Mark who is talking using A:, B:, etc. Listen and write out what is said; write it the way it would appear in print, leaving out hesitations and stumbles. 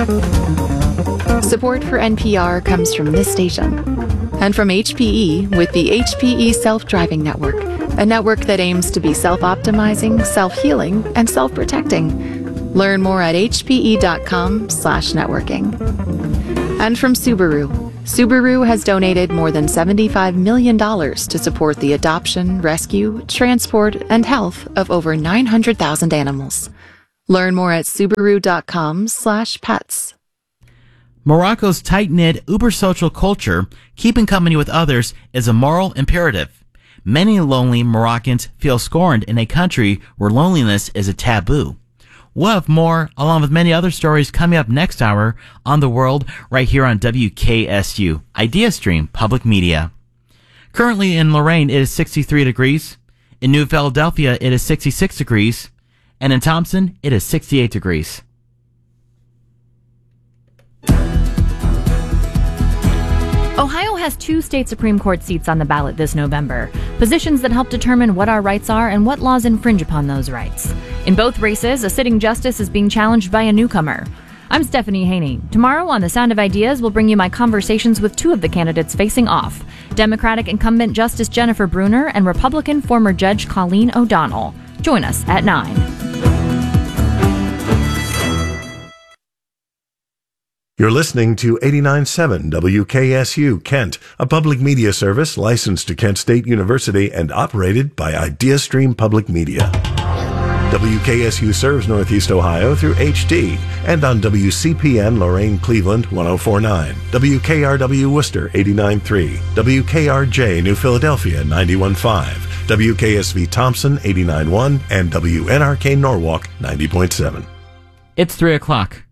A: Support for NPR comes from this station and from HPE with the HPE Self-Driving Network, a network that aims to be self-optimizing, self-healing, and self-protecting. Learn more at hpe.com/networking. And from Subaru. Subaru has donated more than $75 million to support the adoption, rescue, transport, and health of over 900,000 animals. Learn more at subaru.com/pets.
B: Morocco's tight-knit, uber-social culture, keeping company with others, is a moral imperative. Many lonely Moroccans feel scorned in a country where loneliness is a taboo. We'll have more, along with many other stories, coming up next hour on The World, right here on WKSU, IdeaStream Public Media. Currently in Lorain, it is 63 degrees. In New Philadelphia, it is 66 degrees. And in Thompson, it is 68 degrees.
C: Ohio has 2 state Supreme Court seats on the ballot this November, positions that help determine what our rights are and what laws infringe upon those rights. In both races, a sitting justice is being challenged by a newcomer. I'm Stephanie Haney. Tomorrow on The Sound of Ideas, we'll bring you my conversations with 2 of the candidates facing off, Democratic incumbent Justice Jennifer Brunner and Republican former Judge Colleen O'Donnell. Join us at 9.
D: You're listening to 89.7 WKSU Kent, a public media service licensed to Kent State University and operated by IdeaStream Public Media. WKSU serves Northeast Ohio through HD and on WCPN Lorain Cleveland 104.9, WKRW Worcester 89.3, WKRJ New Philadelphia 91.5, WKSV Thompson 89.1, and WNRK Norwalk 90.7.
B: It's 3 o'clock.